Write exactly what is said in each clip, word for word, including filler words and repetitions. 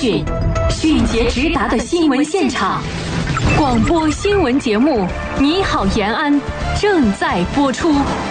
讯，迅捷直达的新闻现场，广播新闻节目《你好延安》正在播出。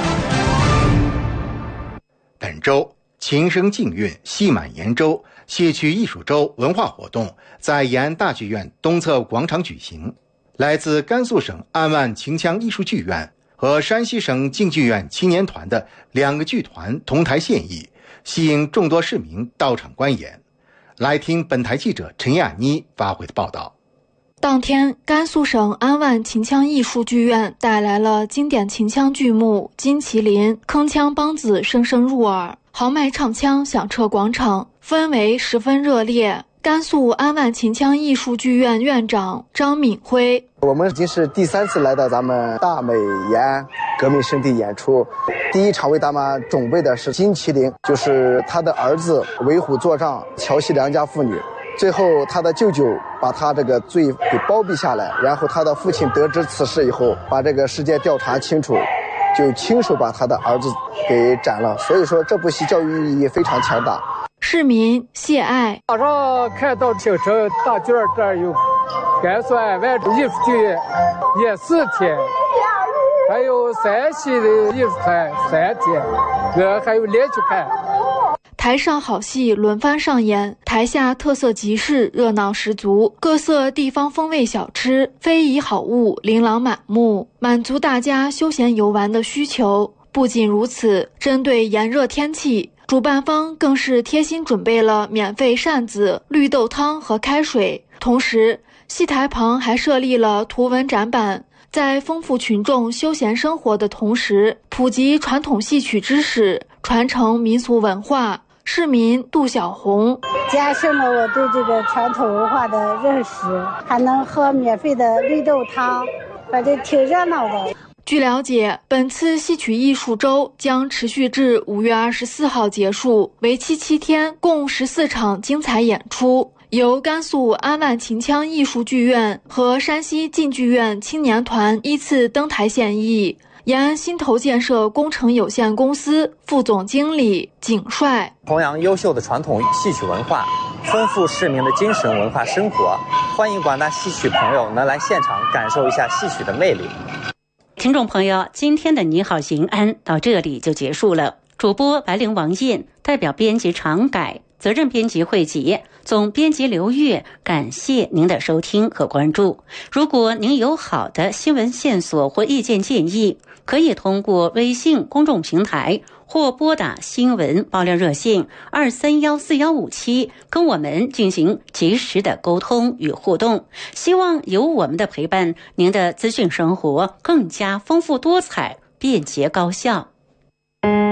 本周琴声竞韵，戏满延州戏曲艺术周文化活动在延安大剧院东侧广场举行。来自甘肃省安万秦腔艺术剧院和山西省京剧院青年团的两个剧团同台献艺，吸引众多市民到场观演。来听本台记者陈亚妮发回的报道。 当天，甘肃省安万秦腔艺术剧院带来了经典秦腔剧目《金麒麟》，铿锵梆子声声入耳，豪迈唱腔响彻广场，氛围十分热烈。甘肃安万秦腔艺术剧院院长张敏辉： 我们已经是第三次来到咱们大美延安革命圣地演出。第一场为咱们准备的是金麒麟，就是他的儿子为虎作伥，调戏良家妇女，最后他的舅舅把他这个罪给包庇下来，然后他的父亲得知此事以后，把这个事件调查清楚，就亲手把他的儿子给斩了。所以说这部戏教育意义非常强大。 市民谢爱： 早上看到青城大剧院这儿有甘肃安万艺术剧院演四天，还有山西的艺术团三天，我还有连续看。 台上好戏轮番上演，台下特色集市热闹十足，各色地方风味小吃、非遗好物琳琅满目，满足大家休闲游玩的需求。不仅如此，针对炎热天气，主办方更是贴心准备了免费扇子、绿豆汤和开水，同时戏台旁还设立了图文展板，在丰富群众休闲生活的同时，普及传统戏曲知识，传承民俗文化。市民杜小红： 加深了我对这个传统文化的认识，还能喝免费的绿豆汤，反正挺热闹的。 据了解，本次戏曲艺术周将持续至五月二十四号结束，为期七天，共十四场精彩演出，由甘肃安万秦腔艺术剧院和山西晋剧院青年团依次登台献艺。延安新投建设工程有限公司副总经理景帅： 弘扬优秀的传统戏曲文化，丰富市民的精神文化生活，欢迎广大戏曲朋友能来现场感受一下戏曲的魅力。 听众朋友，今天的你好延安到这里就结束了。主播白灵王燕，代表编辑常改，责任编辑惠吉，总编辑刘月，感谢您的收听和关注。如果您有好的新闻线索或意见建议，可以通过微信公众平台或拨打新闻爆料热线二三幺四幺五七跟我们进行及时的沟通与互动。希望有我们的陪伴，您的资讯生活更加丰富多彩、便捷高效。